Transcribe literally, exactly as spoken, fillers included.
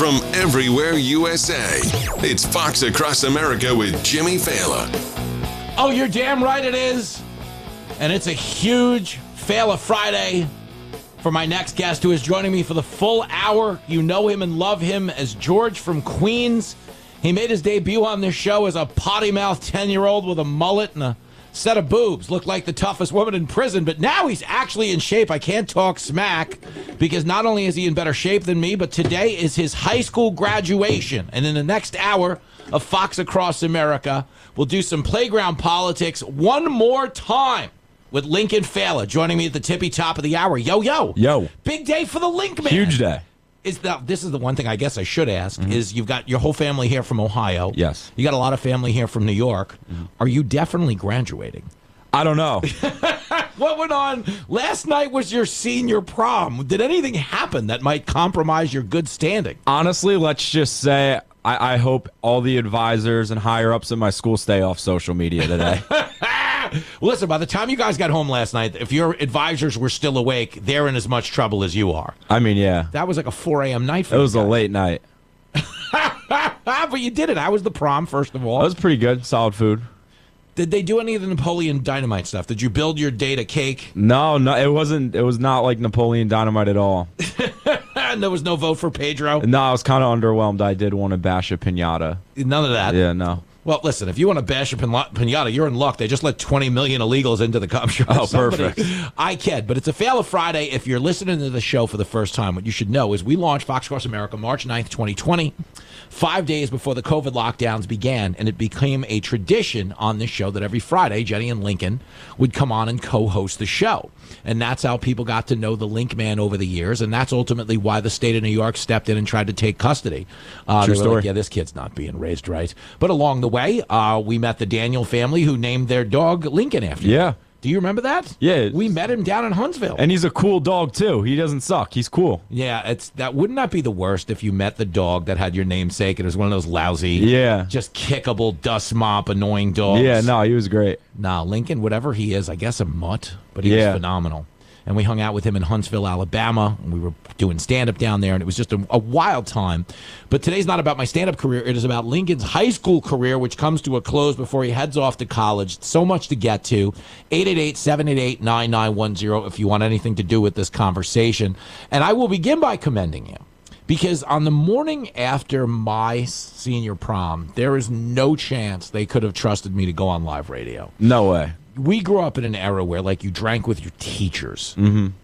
from everywhere U S A. It's Fox Across America with Jimmy Fallon. Oh, you're damn right it is. And it's a huge Fallon Friday for my next guest, who is joining me for the full hour. You know him and love him as George from Queens. He made his debut on this show as a potty-mouthed ten-year-old with a mullet and a set of boobs. Looked like the toughest woman in prison, but now he's actually in shape. I can't talk smack because not only is he in better shape than me, but today is his high school graduation. And in the next hour of Fox Across America, we'll do some playground politics one more time with Lincoln Fallon joining me at the tippy top of the hour. Yo, yo. Yo. Big day for the Link Man. Huge day. Is the, this is the one thing I guess I should ask, Mm-hmm. is you've got your whole family here from Ohio. Yes. You got a lot of family here from New York. Mm-hmm. Are you definitely graduating? I don't know. What went on? Last night was your senior prom. Did anything happen that might compromise your good standing? Honestly, let's just say I, I hope all the advisors and higher-ups in my school stay off social media today. Well, listen, by the time you guys got home last night, if your advisors were still awake, they're in as much trouble as you are. I mean, yeah. That was like a four a.m. night for It you was a guys. late night. But you did it. How was the prom, first of all? That was pretty good. Solid food. Did they do any of the Napoleon Dynamite stuff? Did you build your date a cake? No, no, it wasn't. It was not like Napoleon Dynamite at all. And there was no vote for Pedro? No, I was kind of underwhelmed. I did want to bash a pinata. None of that? Yeah, no. Well, listen, if you want to bash a pinata, you're in luck. They just let twenty million illegals into the cup. Sure, oh, somebody, perfect. I kid, but it's a Fallon Friday. If you're listening to the show for the first time, what you should know is we launched Fox Across America March ninth, twenty twenty, five days before the COVID lockdowns began, and it became a tradition on this show that every Friday, Jenny and Lincoln would come on and co-host the show. And that's how people got to know the Link Man over the years, and that's ultimately why the state of New York stepped in and tried to take custody. Uh, True they were story. like, yeah, this kid's not being raised right. But along the way, uh, we met the Daniel family who named their dog Lincoln after you. Yeah. Do you remember that? Yeah. We met him down in Huntsville. And he's a cool dog, too. He doesn't suck. He's cool. Yeah, it's that wouldn't that be the worst if you met the dog that had your namesake and it was one of those lousy, Yeah. just kickable, dust mop, annoying dogs? Yeah, no, he was great. Nah, Lincoln, whatever he is, I guess a mutt, but he Yeah. was phenomenal. And we hung out with him in Huntsville, Alabama, and we were doing stand-up down there, and it was just a, a wild time. But today's not about my stand-up career. It is about Lincoln's high school career, which comes to a close before he heads off to college. So much to get to. eight eight eight, seven eight eight, nine nine one zero if you want anything to do with this conversation. And I will begin by commending him. Because on the morning after my senior prom, there is no chance they could have trusted me to go on live radio. No way. We grew up in an era where, like, you drank with your teachers. Mm-hmm.